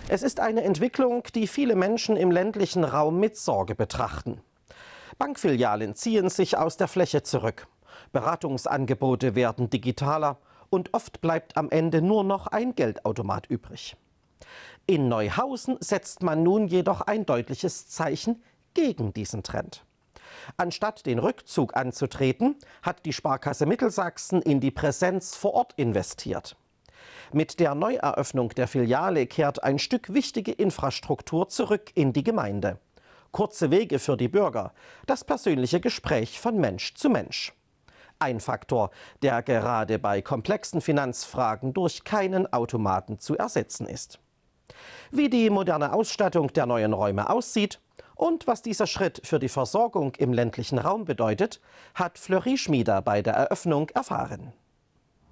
Es ist eine Entwicklung, die viele Menschen im ländlichen Raum mit Sorge betrachten. Bankfilialen ziehen sich aus der Fläche zurück. Beratungsangebote werden digitaler und oft bleibt am Ende nur noch ein Geldautomat übrig. In Neuhausen setzt man nun jedoch ein deutliches Zeichen gegen diesen Trend. Anstatt den Rückzug anzutreten, hat die Sparkasse Mittelsachsen in die Präsenz vor Ort investiert. Mit der Neueröffnung der Filiale kehrt ein Stück wichtige Infrastruktur zurück in die Gemeinde. Kurze Wege für die Bürger, das persönliche Gespräch von Mensch zu Mensch. Ein Faktor, der gerade bei komplexen Finanzfragen durch keinen Automaten zu ersetzen ist. Wie die moderne Ausstattung der neuen Räume aussieht und was dieser Schritt für die Versorgung im ländlichen Raum bedeutet, hat Fleury Schmieder bei der Eröffnung erfahren.